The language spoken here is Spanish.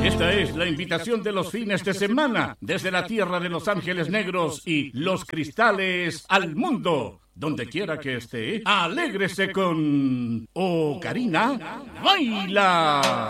Esta es la invitación de los fines de semana desde la tierra de Los Ángeles Negros y Los Cristales al mundo. Donde quiera que esté, alégrese con Ocarina Baila.